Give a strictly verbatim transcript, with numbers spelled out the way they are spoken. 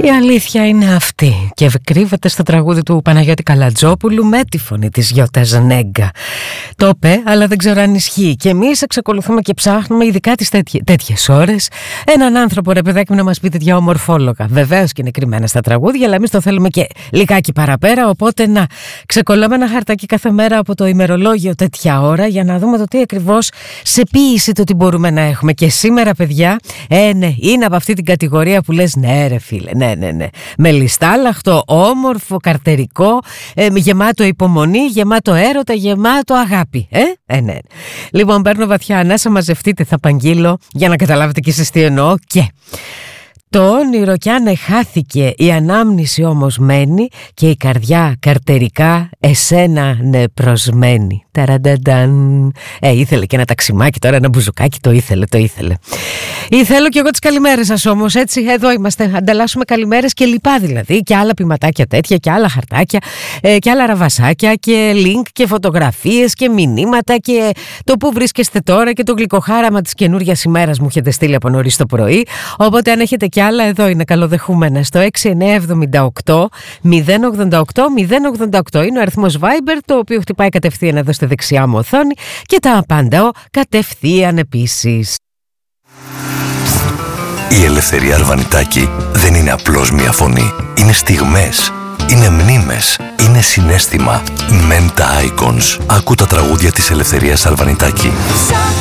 Η αλήθεια είναι αυτή και κρύβεται στο τραγούδι του Παναγιώτη Καλατζόπουλου με τη φωνή της Γιώτας Νέγκα. Το είπε, αλλά δεν ξέρω αν ισχύει. Και εμείς εξακολουθούμε και ψάχνουμε, ειδικά τις τέτοιες, τέτοιες ώρες, έναν άνθρωπο, ρε παιδάκι μου, να μας πει τέτοια ομορφόλογα. Βεβαίως και είναι κρυμμένα στα τραγούδια, αλλά εμείς το θέλουμε και λιγάκι παραπέρα. Οπότε να ξεκολλάμε ένα χαρτάκι κάθε μέρα από το ημερολόγιο τέτοια ώρα για να δούμε το τι ακριβώς σε ποίηση το τι μπορούμε να έχουμε. Και σήμερα, παιδιά, ε, ναι, είναι από αυτή την κατηγορία που λες ναι, ρε φίλε, ναι, ναι, ναι. Με λιστάλαχτο, όμορφο, καρτερικό, ε, γεμάτο υπομονή, γεμάτο έρωτα, γεμάτο αγάπη. Ε, ε, ναι. Λοιπόν, παίρνω βαθιά ανάσα, μαζευτείτε, θα παγγείλω για να καταλάβετε κι εσείς τι εννοώ. Και το όνειρο κι αν εχάθηκε, η ανάμνηση όμως μένει και η καρδιά καρτερικά εσένα ναι προσμένει. Ταρανταντάν. Ε, ήθελε και ένα ταξιμάκι τώρα, ένα μπουζουκάκι, το ήθελε, το ήθελε. Ήθελω κι εγώ τις καλημέρες σας όμως, έτσι, εδώ είμαστε, ανταλλάσσουμε καλημέρες και λοιπά δηλαδή, και άλλα ποιηματάκια τέτοια και άλλα χαρτάκια ε, και άλλα ραβασάκια και link και φωτογραφίες και μηνύματα και το που βρίσκεστε τώρα και το γλυκοχάραμα της καινούριας ημέρας μου έχετε στείλει από νωρίς το πρωί, οπότε αν έχετε κι άλλα εδώ είναι καλοδεχούμενα στο έξι εννιά εβδομήντα οκτώ μηδέν ογδόντα οκτώ μηδέν ογδόντα οκτώ είναι ο αριθμός Viber, το οποίο χτυπάει κατευθείαν εδώ στη δεξιά μου οθόνη και τα απαντάω κατευθείαν επίσης. Η Ελευθερία Αρβανιτάκη δεν είναι απλώς μια φωνή. Είναι στιγμές, είναι μνήμες, είναι συναίσθημα. Menta Icons. Άκου τα τραγούδια της Ελευθερίας Αρβανιτάκη.